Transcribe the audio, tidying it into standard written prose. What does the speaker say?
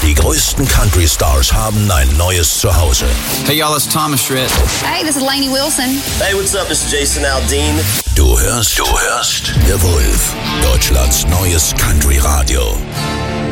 Die größten Country-Stars haben ein neues Zuhause. Hey y'all, it's Thomas Schritt. Hey, this is Lainey Wilson. Hey, what's up? This is Jason Aldean. Du hörst The Wolf, Deutschlands neues Country-Radio.